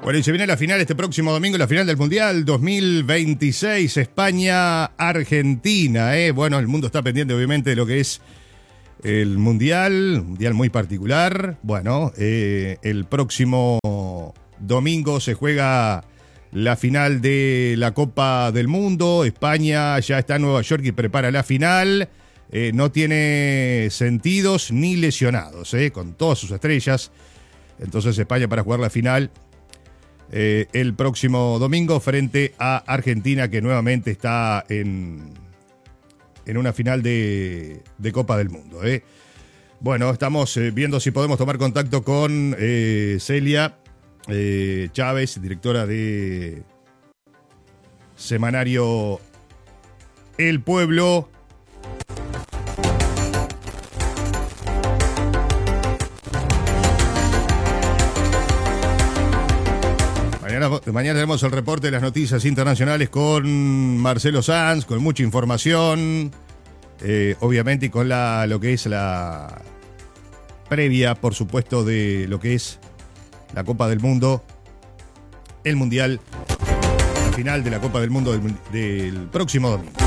Bueno, y se viene la final este próximo domingo, la final del Mundial 2026, España-Argentina. Bueno, el mundo está pendiente obviamente de lo que es el Mundial, un Mundial muy particular. Bueno, el próximo domingo se juega la final de la Copa del Mundo. España ya está en Nueva York y prepara la final. No tiene sentidos ni lesionados, con todas sus estrellas. Entonces España para jugar la final el próximo domingo frente a Argentina, que nuevamente está en una final de Copa del Mundo. Bueno, estamos viendo si podemos tomar contacto con Celia Chávez, directora de semanario El Pueblo. Mañana tenemos el reporte de las noticias internacionales con Marcelo Sanz, con mucha información, obviamente, y con lo que es la previa, por supuesto, de lo que es la Copa del Mundo, el Mundial, la final de la Copa del Mundo del próximo domingo.